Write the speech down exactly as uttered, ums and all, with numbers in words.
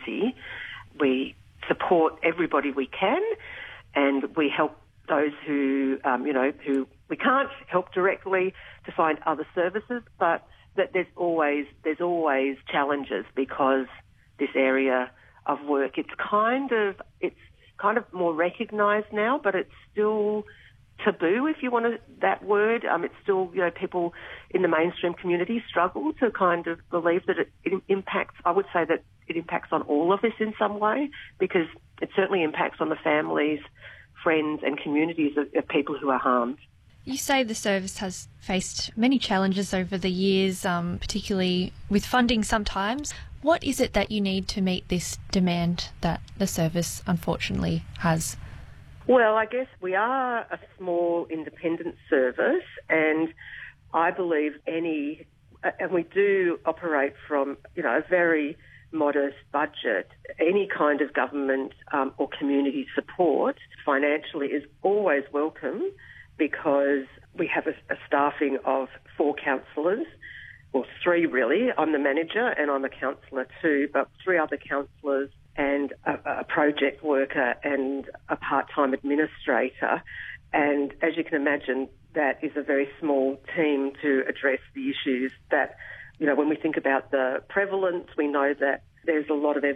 community. We support everybody we can, and we help those who, um, you know, who we can't help directly to find other services, but that there's always there's always challenges because this area of work, it's kind of it's kind of more recognised now, but it's still taboo, if you want to, that word. Um, it's still, you know, people in the mainstream community struggle to kind of believe that it, it impacts, I would say that it impacts on all of us in some way, because it certainly impacts on the families, friends and communities of, of people who are harmed. You say the service has faced many challenges over the years, um, particularly with funding sometimes. What is it that you need to meet this demand that the service unfortunately has? Well, I guess we are a small independent service, and I believe any, and we do operate from, you know, a very modest budget. Any kind of government um, or community support financially is always welcome, because we have a, a staffing of four counsellors, well, three really. I'm the manager and I'm a counsellor too, but three other counsellors and a, a project worker and a part-time administrator. And as you can imagine, that is a very small team to address the issues that, you know, when we think about the prevalence, we know that there's a lot of